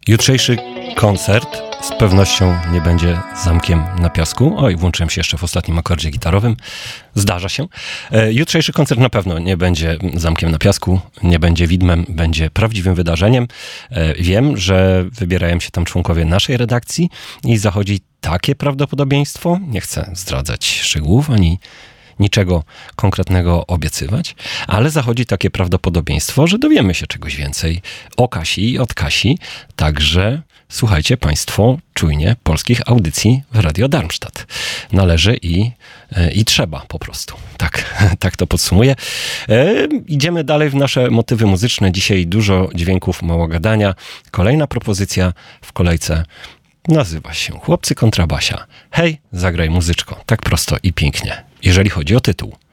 Jutrzejszy koncert z pewnością nie będzie zamkiem na piasku. Oj, włączyłem się jeszcze w ostatnim akordzie gitarowym. Zdarza się. Jutrzejszy koncert na pewno nie będzie zamkiem na piasku, nie będzie widmem, będzie prawdziwym wydarzeniem. Wiem, że wybierają się tam członkowie naszej redakcji i zachodzi takie prawdopodobieństwo, nie chcę zdradzać szczegółów, ani niczego konkretnego obiecywać, ale zachodzi takie prawdopodobieństwo, że dowiemy się czegoś więcej o Kasi i od Kasi, także słuchajcie Państwo czujnie polskich audycji w Radio Darmstadt. Należy i trzeba po prostu. Tak to podsumuję. Idziemy dalej w nasze motywy muzyczne. Dzisiaj dużo dźwięków, mało gadania. Kolejna propozycja w kolejce nazywa się Chłopcy kontrabasia. Hej, zagraj muzyczko. Tak prosto i pięknie, jeżeli chodzi o tytuł.